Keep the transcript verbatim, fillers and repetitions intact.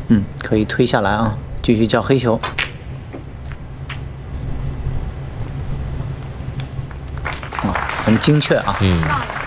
嗯，可以推下来啊，继续叫黑球。啊，很精确啊。 嗯。